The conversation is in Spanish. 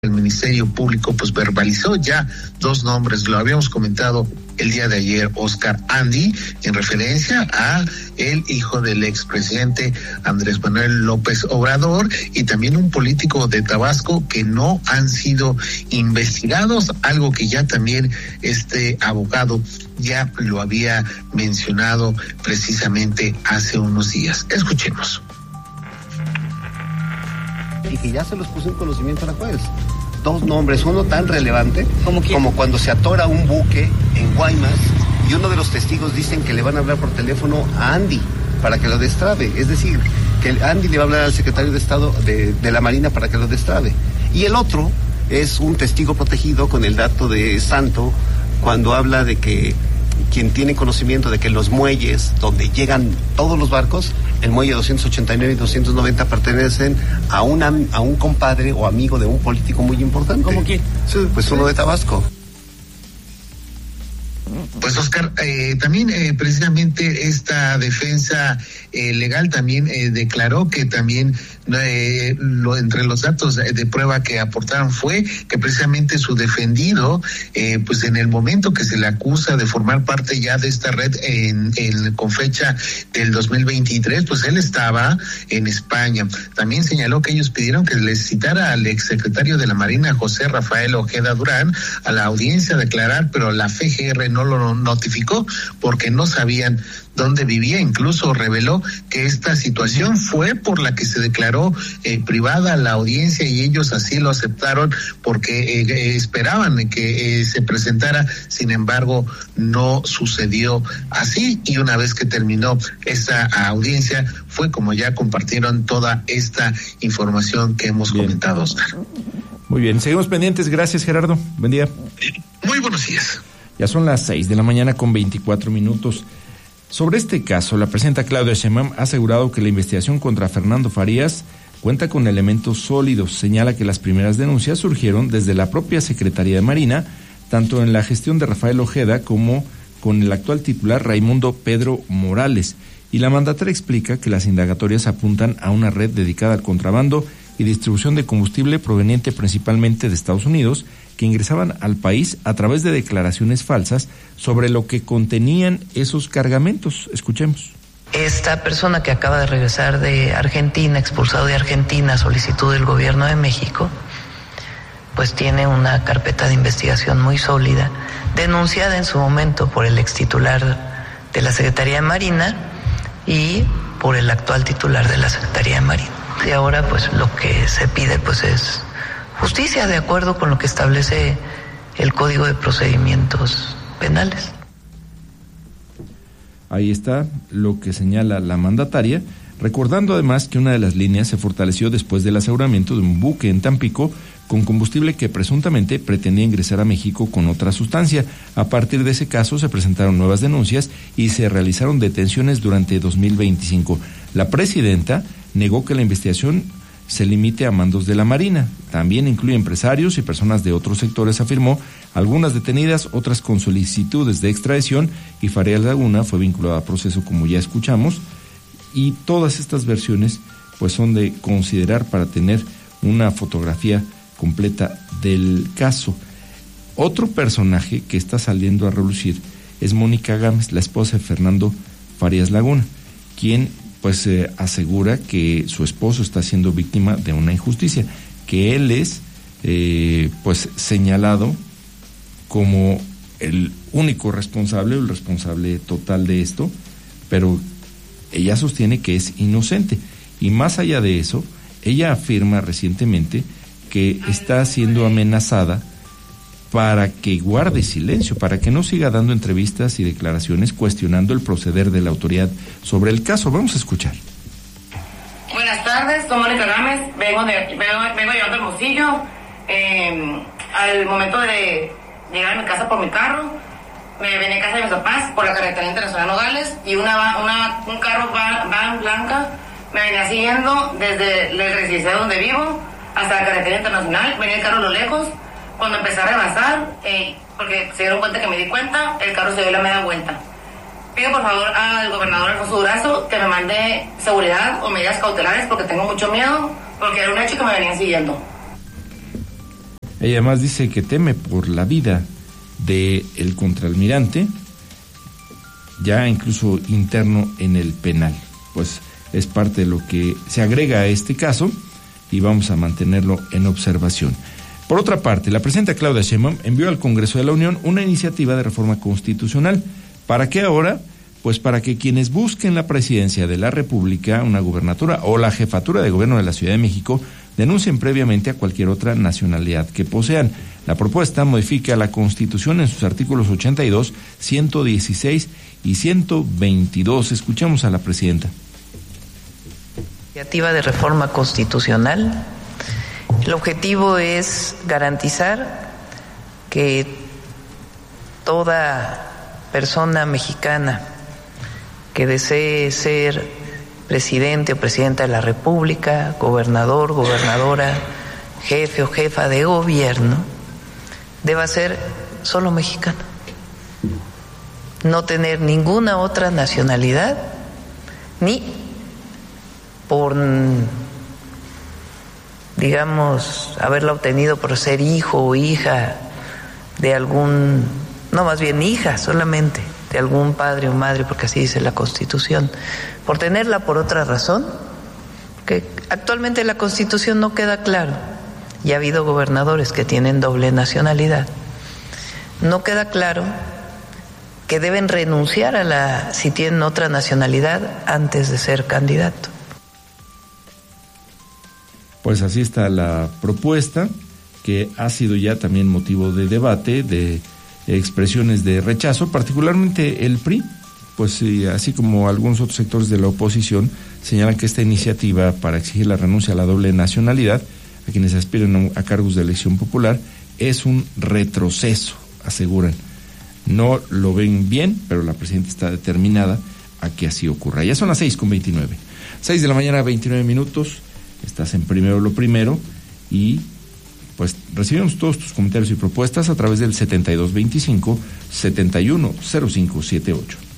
El Ministerio Público pues verbalizó ya dos nombres, lo habíamos comentado el día de ayer, Oscar Andy, en referencia a el hijo del expresidente Andrés Manuel López Obrador, y también un político de Tabasco que no han sido investigados, algo que ya también este abogado ya lo había mencionado precisamente hace unos días. Escuchemos. Y que ya se los puso en conocimiento a la juez. Dos nombres, uno tan relevante como cuando se atora un buque en Guaymas y uno de los testigos dicen que le van a hablar por teléfono a Andy para que lo destrabe, es decir, que Andy le va a hablar al secretario de Estado de la Marina para que lo destrabe. Y el otro es un testigo protegido con el dato de Santo cuando habla de que quien tiene conocimiento de que los muelles donde llegan todos los barcos, el muelle 289 y 290 pertenecen a un compadre o amigo de un político muy importante. ¿Cómo quién? Sí, pues uno de Tabasco. Pues Oscar, también precisamente esta defensa legal también declaró que también entre los datos de prueba que aportaron fue que precisamente su defendido, pues en el momento que se le acusa de formar parte ya de esta red con fecha del 2023, pues él estaba en España. También señaló que ellos pidieron que les citara al exsecretario de la Marina, José Rafael Ojeda Durán, a la audiencia a declarar, pero la FGR no lo notificó porque no sabían dónde vivía. Incluso reveló que esta situación fue por la que se declaró privada la audiencia y ellos así lo aceptaron porque esperaban que se presentara. Sin embargo, no sucedió así, y una vez que terminó esta audiencia fue como ya compartieron toda esta información que hemos comentado, Oscar. Muy bien, seguimos pendientes. Gracias, Gerardo. Buen día. Muy buenos días. Ya son las 6:24 a.m. Sobre este caso, la presidenta Claudia Sheinbaum ha asegurado que la investigación contra Fernando Farías cuenta con elementos sólidos. Señala que las primeras denuncias surgieron desde la propia Secretaría de Marina, tanto en la gestión de Rafael Ojeda como con el actual titular Raimundo Pedro Morales. Y la mandataria explica que las indagatorias apuntan a una red dedicada al contrabando y distribución de combustible proveniente principalmente de Estados Unidos, que ingresaban al país a través de declaraciones falsas sobre lo que contenían esos cargamentos. Escuchemos. Esta persona que acaba de regresar de Argentina, expulsado de Argentina a solicitud del gobierno de México, pues tiene una carpeta de investigación muy sólida, denunciada en su momento por el extitular de la Secretaría de Marina y por el actual titular de la Secretaría de Marina. Y ahora pues lo que se pide pues es justicia de acuerdo con lo que establece el Código de Procedimientos Penales. Ahí está lo que señala la mandataria, recordando además que una de las líneas se fortaleció después del aseguramiento de un buque en Tampico con combustible que presuntamente pretendía ingresar a México con otra sustancia. A partir de ese caso se presentaron nuevas denuncias y se realizaron detenciones durante 2025. La presidenta negó que la investigación se limite a mandos de la Marina. También incluye empresarios y personas de otros sectores, afirmó, algunas detenidas, otras con solicitudes de extradición, y Farías Laguna fue vinculado a proceso, como ya escuchamos, y todas estas versiones pues son de considerar para tener una fotografía completa del caso. Otro personaje que está saliendo a relucir es Mónica Gámez, la esposa de Fernando Farías Laguna, quien pues asegura que su esposo está siendo víctima de una injusticia, que él es pues señalado como el único responsable, el responsable total de esto, pero ella sostiene que es inocente. Y más allá de eso, ella afirma recientemente que está siendo amenazada para que guarde silencio, para que no siga dando entrevistas y declaraciones cuestionando el proceder de la autoridad sobre el caso. Vamos a escuchar. Buenas tardes, soy Mónica Gámez, vengo llegando a Hermosillo. Al momento de llegar a mi casa por mi carro, me venía a casa de mis papás por la carretera internacional Nogales y un carro van blanca me venía siguiendo desde la residencia donde vivo hasta la carretera internacional. Venía el carro a lo lejos. Cuando empecé a rebasar, porque se dieron cuenta que me di cuenta, el carro se dio la media vuelta. Pido por favor al gobernador Alfonso Durazo que me mande seguridad o medidas cautelares porque tengo mucho miedo, porque era un hecho que me venían siguiendo. Ella además dice que teme por la vida del contraalmirante, ya incluso interno en el penal. Pues es parte de lo que se agrega a este caso y vamos a mantenerlo en observación. Por otra parte, la presidenta Claudia Sheinbaum envió al Congreso de la Unión una iniciativa de reforma constitucional. ¿Para qué ahora? Pues para que quienes busquen la presidencia de la República, una gubernatura o la jefatura de gobierno de la Ciudad de México denuncien previamente a cualquier otra nacionalidad que posean. La propuesta modifica la Constitución en sus artículos 82, 116 y 122. Escuchamos a la presidenta. Iniciativa de reforma constitucional. El objetivo es garantizar que toda persona mexicana que desee ser presidente o presidenta de la República, gobernador, gobernadora, jefe o jefa de gobierno, deba ser solo mexicano. No tener ninguna otra nacionalidad, ni por, digamos, haberla obtenido por ser hijo o hija de algún, no, más bien hija solamente, de algún padre o madre, porque así dice la Constitución, por tenerla por otra razón, que actualmente en la Constitución no queda claro, y ha habido gobernadores que tienen doble nacionalidad, no queda claro que deben renunciar a si tienen otra nacionalidad antes de ser candidato. Pues así está la propuesta, que ha sido ya también motivo de debate, de expresiones de rechazo, particularmente el PRI, pues así como algunos otros sectores de la oposición señalan que esta iniciativa para exigir la renuncia a la doble nacionalidad a quienes aspiren a cargos de elección popular es un retroceso, aseguran. No lo ven bien, pero la presidenta está determinada a que así ocurra. Ya son las 6:29. 6 de la mañana, 29 minutos. Estás en Primero lo Primero y pues recibimos todos tus comentarios y propuestas a través del 7225-710578.